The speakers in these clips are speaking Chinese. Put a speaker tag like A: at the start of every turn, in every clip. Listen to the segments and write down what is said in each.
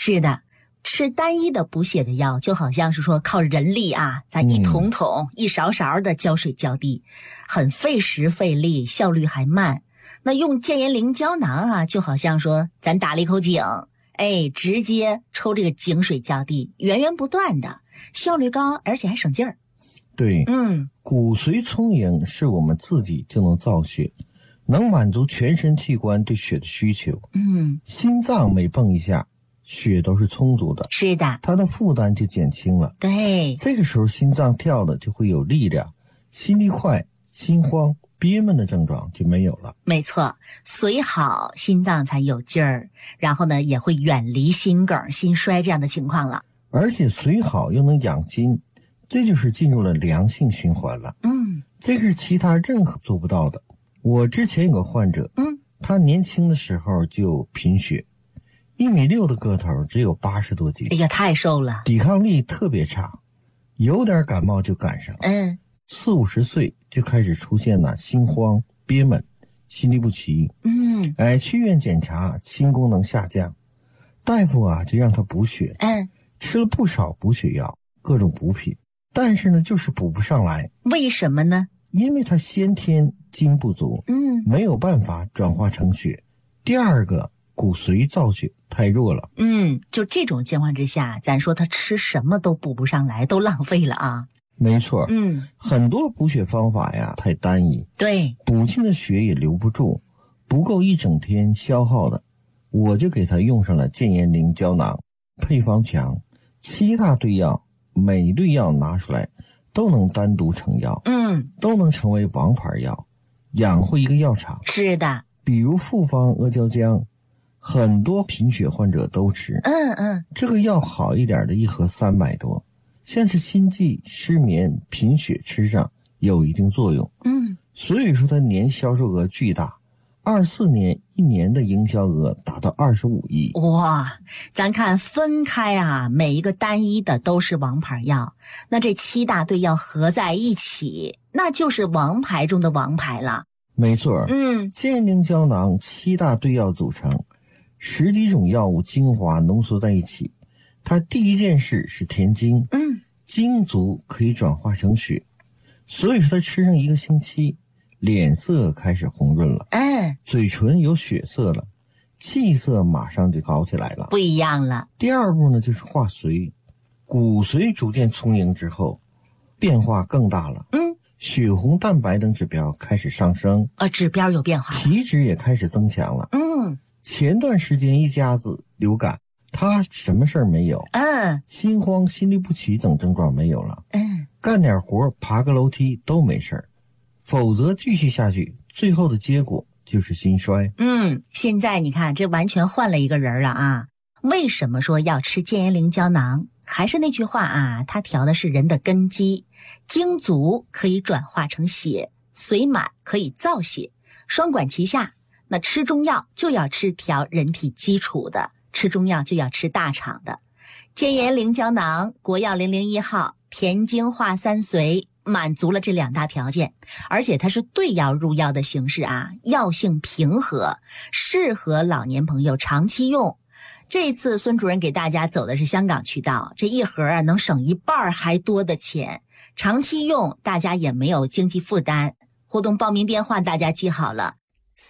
A: 是的，吃单一的补血的药，就好像是说靠人力啊，咱一桶桶、一勺勺的浇水浇地，很费时费力，效率还慢。那用健颜灵胶囊啊，就好像说咱打了一口井，直接抽这个井水浇地，源源不断的，效率高，而且还省劲儿。
B: 对，骨髓充盈是我们自己就能造血，能满足全身器官对血的需求。心脏每蹦一下，血都是充足的，
A: 是的，
B: 它的负担就减轻了。
A: 对，
B: 这个时候心脏跳的就会有力量，心率快、心慌、憋闷的症状就没有了。
A: 没错，髓好，心脏才有劲儿，然后呢，也会远离心梗、心衰这样的情况了。
B: 而且髓好又能养心，这就是进入了良性循环了。这是其他任何做不到的。我之前有个患者，他年轻的时候就贫血，1.6米的个头，只有80多斤。
A: 哎呀，太瘦了，
B: 抵抗力特别差，有点感冒就赶上。4、50岁就开始出现了心慌、憋闷、心律不齐。去医院检查，心功能下降，大夫啊就让他补血。吃了不少补血药，各种补品，但是呢，就是补不上来。
A: 为什么呢？
B: 因为他先天筋不足，没有办法转化成血。第二个，骨髓造血太弱了。
A: 就这种情况之下，咱说他吃什么都补不上来，都浪费了啊。
B: 没错，很多补血方法呀太单一，
A: 对，
B: 补进的血也留不住，不够一整天消耗的。我就给他用上了健颜灵胶囊，配方强，7大对药，每对药拿出来都能单独成药，都能成为王牌药，养活一个药厂。
A: 是的，
B: 比如复方阿胶浆，很多贫血患者都吃。这个药好一点的一盒300多，像是心悸、失眠、贫血吃上有一定作用。所以说它年销售额巨大，24年1年的营销额达到25亿。
A: 哇，咱看分开啊，每一个单一的都是王牌药，那这7大对药合在一起，那就是王牌中的王牌了。
B: 没错，健颜灵胶囊7大对药组成，10几种药物精华浓缩在一起。它第一件事是填精，精足可以转化成血，所以说他吃上1个星期，脸色开始红润了，嘴唇有血色了，气色马上就好起来了，
A: 不一样了。
B: 第二步呢，就是化髓，骨髓逐渐充盈之后，变化更大了，血红蛋白等指标开始上升，
A: 指标有变化了，
B: 体脂也开始增强了。前段时间一家子流感，他什么事儿没有，心慌、心律不齐等症状没有了，干点活、爬个楼梯都没事儿，否则继续下去，最后的结果就是心衰。
A: 现在你看，这完全换了一个人了啊！为什么说要吃健颜灵胶囊？还是那句话啊，它调的是人的根基，精足可以转化成血，髓满可以造血，双管齐下。那吃中药就要吃调人体基础的，吃中药就要吃大厂的。健颜灵胶囊国药001号，填精化3髓，满足了这2大条件，而且它是对药入药的形式啊，药性平和，适合老年朋友长期用。这次孙主任给大家走的是香港渠道，这一盒啊能省1半还多的钱，长期用大家也没有经济负担。活动报名电话大家记好了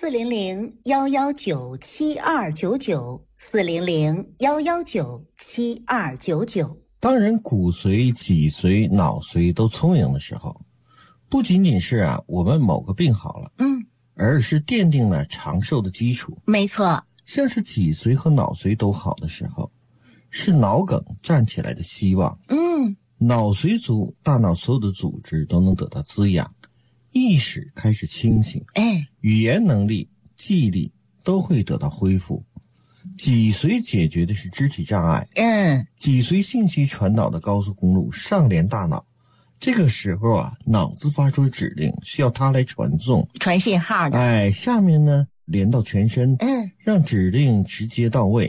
A: ，400-119-7299，400-119-7299。
B: 当人骨髓、脊髓、脑髓都充盈的时候，不仅仅是我们某个病好了，而是奠定了长寿的基础。
A: 没错，
B: 像是脊髓和脑髓都好的时候，是脑梗站起来的希望。脑髓足，大脑所有的组织都能得到滋养，意识开始清醒，语言能力、记忆力都会得到恢复。脊髓解决的是肢体障碍，脊髓信息传导的高速公路上连大脑，这个时候脑子发出指令需要它来传送，
A: 传信号的。
B: 下面呢连到全身，让指令直接到位。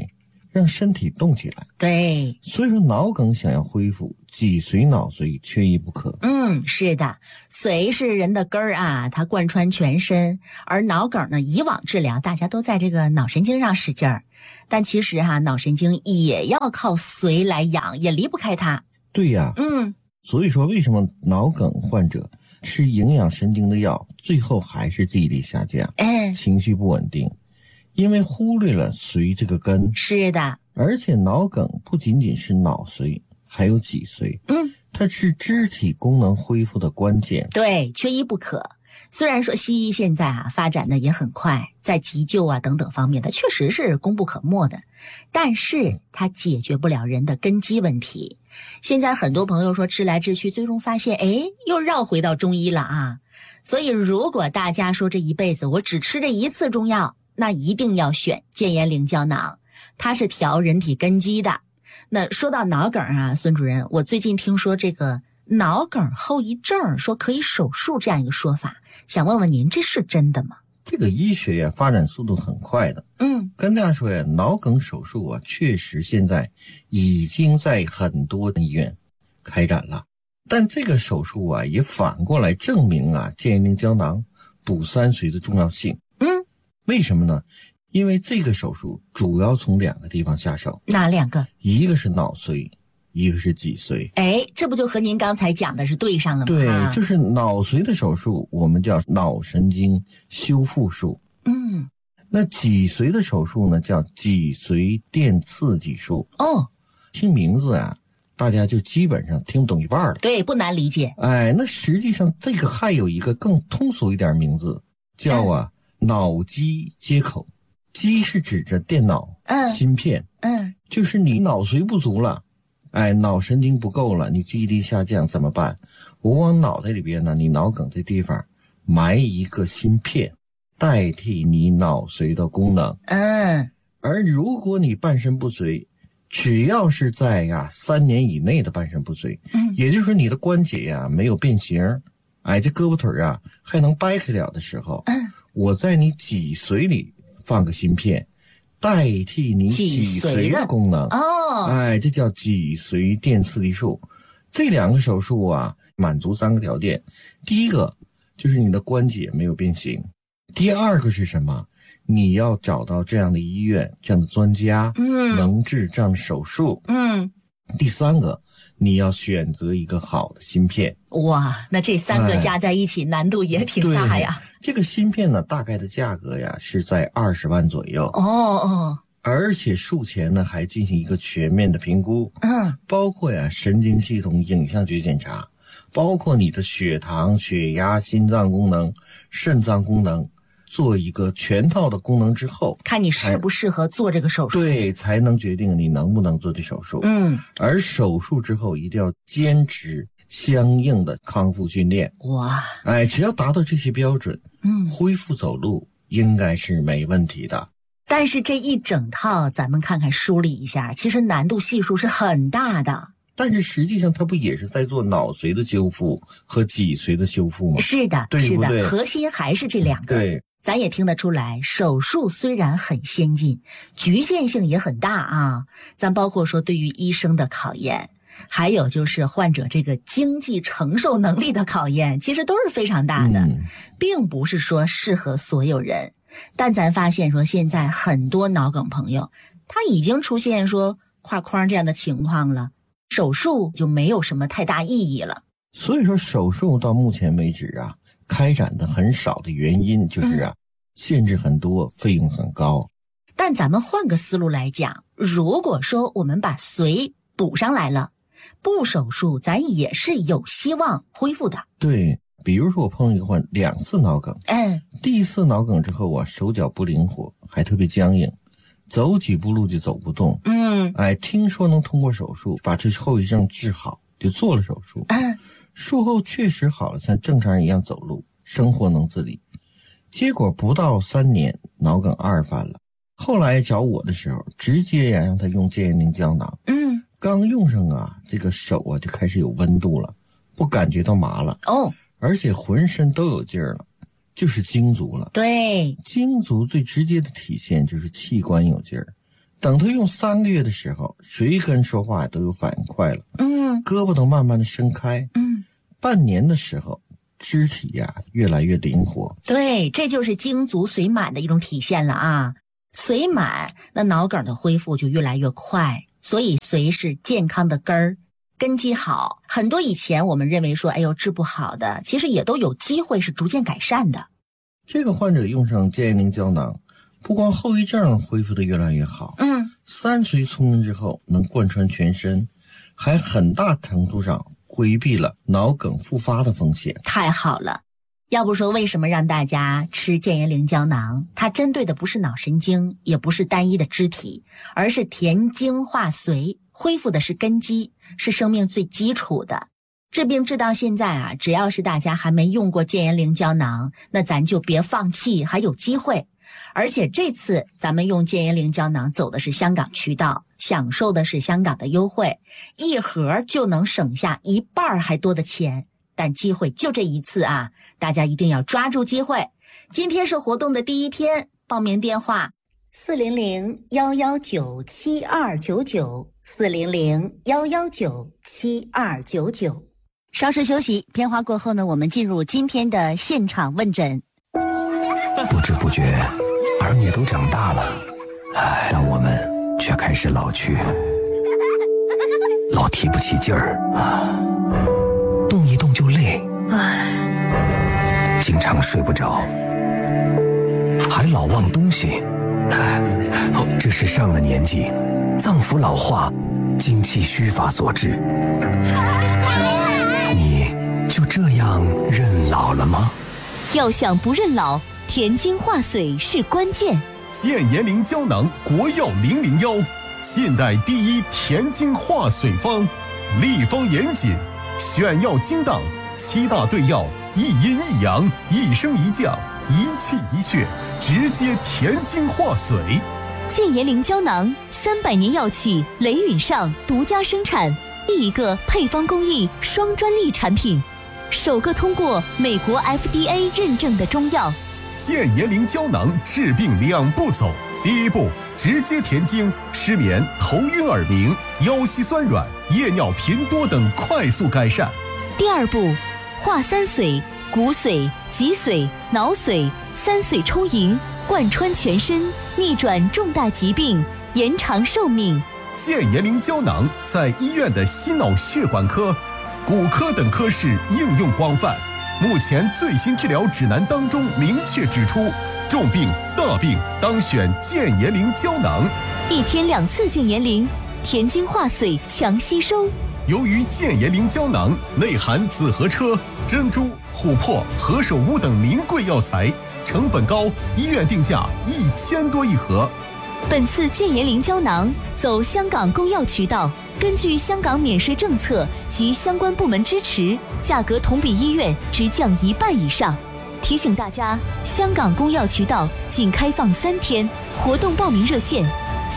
B: 让身体动起来。
A: 对，
B: 所以说脑梗想要恢复，脊髓脑髓缺一不可。
A: 是的，髓是人的根儿啊，它贯穿全身，而脑梗呢，以往治疗大家都在这个脑神经上使劲儿，但其实脑神经也要靠髓来养，也离不开它。
B: 对呀，所以说为什么脑梗患者吃营养神经的药，最后还是记忆力下降，情绪不稳定，因为忽略了髓这个根。
A: 是的，
B: 而且脑梗不仅仅是脑髓，还有脊髓，它是肢体功能恢复的关键。
A: 对，缺一不可。虽然说西医现在发展的也很快，在急救等等方面的确实是功不可没的，但是它解决不了人的根基问题。现在很多朋友说治来治去，最终发现又绕回到中医了啊。所以如果大家说这一辈子我只吃这一次中药，那一定要选健颜灵胶囊，它是调人体根基的。那说到脑梗孙主任，我最近听说这个脑梗后遗症说可以手术这样一个说法，想问问您，这是真的吗？
B: 这个医学发展速度很快的。跟大家说脑梗手术确实现在已经在很多医院开展了，但这个手术也反过来证明健颜灵胶囊补三髓的重要性。为什么呢？因为这个手术主要从2个地方下手。
A: 哪2个？
B: 一个是脑髓，一个是脊髓。
A: 这不就和您刚才讲的是对上了吗？
B: 对，就是脑髓的手术我们叫脑神经修复术。那脊髓的手术呢叫脊髓电刺激术。听名字大家就基本上听不懂一半了。
A: 对，不难理解。
B: 那实际上这个还有一个更通俗一点名字，叫脑机接口。机是指着电脑、芯片，就是你脑髓不足了，脑神经不够了，你记忆力下降怎么办？我往脑袋里边呢，你脑梗这地方埋一个芯片，代替你脑髓的功能。而如果你半身不遂，只要是在3年以内的半身不遂，也就是说你的关节没有变形，这胳膊腿还能掰开了的时候，我在你脊髓里放个芯片，代替你脊髓的功能。这叫脊髓电刺激术。这2个手术满足3个条件。第一个就是你的关节没有变形，第二个是什么？你要找到这样的医院，这样的专家，能治这样的手术。第3个，你要选择一个好的芯片。
A: 哇，那这3个加在一起，难度也挺大呀。
B: 这个芯片呢，大概的价格是在20万左右。而且术前呢还进行一个全面的评估，包括神经系统影像学检查，包括你的血糖、血压、心脏功能、肾脏功能，做一个全套的功能之后，
A: 看你适不适合做这个手术。
B: 对，才能决定你能不能做这手术。而手术之后一定要坚持相应的康复训练。
A: 哇，
B: 只要达到这些标准，恢复走路应该是没问题的。
A: 但是这一整套咱们看看梳理一下，其实难度系数是很大的。
B: 但是实际上它不也是在做脑髓的修复和脊髓的修复吗？
A: 是的，
B: 对不对？
A: 是的，核心还是这2个。
B: 对，
A: 咱也听得出来，手术虽然很先进，局限性也很大咱包括说对于医生的考验，还有就是患者这个经济承受能力的考验，其实都是非常大的，并不是说适合所有人。但咱发现说现在很多脑梗朋友他已经出现说胯框这样的情况了，手术就没有什么太大意义了。
B: 所以说手术到目前为止开展的很少的原因就是限制很多，费用很高。
A: 但咱们换个思路来讲，如果说我们把髓补上来了，不手术咱也是有希望恢复的。
B: 对，比如说我碰到一个患2次脑梗，第一次脑梗之后手脚不灵活，还特别僵硬，走几步路就走不动。听说能通过手术把这后遗症治好，就做了手术。术后确实好了，像正常人一样走路，生活能自理。结果不到3年，脑梗2犯了。后来找我的时候，直接让他用健颜灵胶囊。刚用上这个手就开始有温度了，不感觉到麻了。而且浑身都有劲儿了，就是精足了。
A: 对，
B: 精足最直接的体现就是器官有劲儿， 等他用3个月的时候，谁跟说话都有反应快了，胳膊都慢慢的伸开，半年的时候，肢体越来越灵活。
A: 对，这就是精足髓满的一种体现了啊。髓满，那脑梗的恢复就越来越快，所以髓是健康的根儿，根基好。很多以前我们认为说，哎呦治不好的，其实也都有机会是逐渐改善的。
B: 这个患者用上健叶灵胶囊，不光后遗症恢复得越来越好，3髓充盈之后能贯穿全身，还很大程度上规避了脑梗复发的风险。
A: 太好了，要不说为什么让大家吃健叶灵胶囊，它针对的不是脑神经，也不是单一的肢体，而是填精化髓，恢复的是根基，是生命最基础的。治病治到现在只要是大家还没用过健叶灵胶囊，那咱就别放弃，还有机会。而且这次咱们用健叶灵胶囊走的是香港渠道，享受的是香港的优惠，一盒就能省下1半还多的钱。但机会就这一次大家一定要抓住机会。今天是活动的第1天，报名电话400-119-7299，400-119-7299。稍事休息，片花过后呢，我们进入今天的现场问诊。
C: 不知不觉，儿女都长大了，但我们却开始老去，老提不起劲儿动一动就累，经常睡不着，还老忘东西，这是上了年纪，脏腑老化，精气虚乏所致。你就这样认老了吗？
D: 要想不认老，填精化髓是关键。
E: 健叶灵胶囊国药001，现代第1填精化髓方，立方严谨，选药精当，7大对药，一阴一阳，一升一降，一气一血，直接填精化髓。
D: 健叶灵胶囊300年药企雷允上独家生产，第一个配方工艺双专利产品，首个通过美国 FDA 认证的中药。
E: 健叶灵胶囊治病2步走，第1步直接填精，失眠、头晕、耳鸣、腰膝酸软、夜尿频多等快速改善。
D: 第2步化3髓、骨髓、脊髓、脑髓，3髓充盈，贯穿全身，逆转重大疾病，延长寿命。
E: 健叶灵胶囊在医院的心脑血管科、骨科等科室应用广泛。目前最新治疗指南当中明确指出，重病大病当选健叶灵胶囊。
D: 1天2次健叶灵，填精化髓强吸收。
E: 由于健叶灵胶囊内含紫河车、珍珠、琥珀、何首乌等名贵药材，成本高，医院定价1000多一盒。
D: 本次健叶灵胶囊走香港公药渠道，根据香港免税政策及相关部门支持，价格同比医院直降1半以上。提醒大家，香港公药渠道仅开放3天，活动报名热线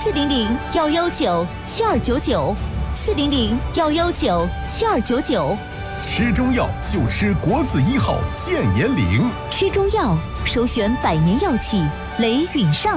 D: 400-119-7299，400-119-7299。
E: 吃中药就吃国字1号健叶灵，
D: 吃中药首选100年药企雷允上。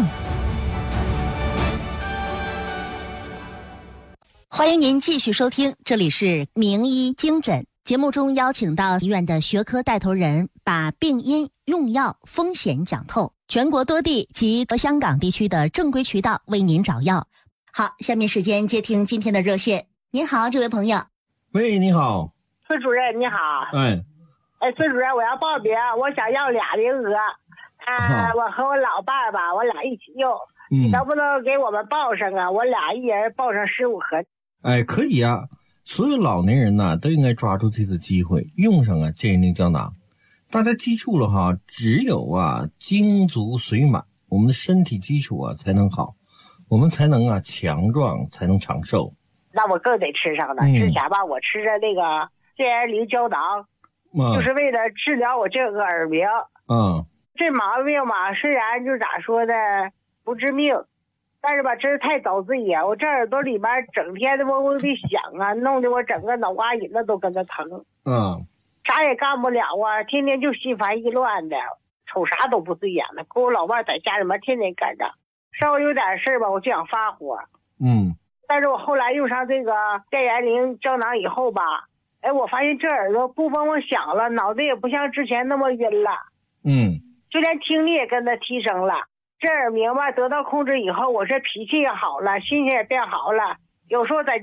A: 欢迎您继续收听，这里是名医精诊。节目中邀请到医院的学科带头人，把病因、用药、风险讲透，全国多地及香港地区的正规渠道为您找药。好，下面时间接听今天的热线。您好，这位朋友。
B: 喂，你好。
F: 孙主任你好。孙主任，我要报名，我想要2名额。我和我老伴儿吧，我俩一起用，你能不能给我们报上啊？我俩一人报上15盒。
B: 可以啊，所有老年人都应该抓住这次机会，用上健叶灵胶囊。大家记住了哈，只有精足髓满，我们的身体基础才能好，我们才能强壮，才能长寿。
F: 那我更得吃上了。之前吧，我吃着那个健叶灵胶囊，就是为了治疗我这个耳鸣。这毛病嘛，虽然就咋说呢，不致命，但是吧，真是太遭罪呀！我这耳朵里面整天的嗡嗡的响弄得我整个脑瓜引子都跟着疼。啥也干不了天天就心烦意乱的，瞅啥都不对眼了。跟我老伴在家里面天天干着， 稍微有点事儿吧，我就想发火。但是我后来用上这个电延龄胶囊以后吧，哎，我发现这耳朵不嗡嗡响了，脑子也不像之前那么晕了。就连听力也跟着提升了。这耳鸣吧得到控制以后，我这脾气也好了，心情也变好了。有时候在